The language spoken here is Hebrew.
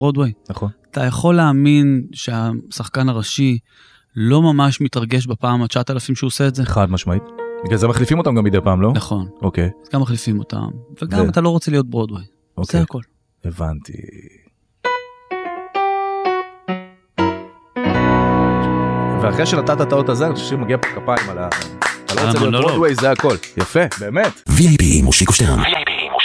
ברודווי. נכון. אתה יכול להאמין שהשחקן הראשי לא ממש מתרגש בפעם ה-9,000 שהוא עושה את זה? חד משמעית. בגלל זה מחליפים אותם גם מדי פעם, לא? נכון. אוקיי. אז גם מחליפים אותם, וגם אתה לא רוצה להיות ברודווי. אוקיי. זה הכל. הבנתי. ואחרי שנתת את האות הזה, אני חושב שמגיע פה כפיים על ה... אתה לא רוצה להיות ברודווי, זה הכל. יפה, באמת. VIP עם מושיקו שטרן.